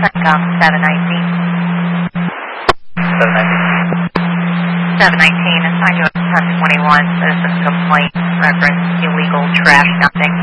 CENTCOM 719. 719, assign you a 1021, citizen complaint, reference illegal trash dumping.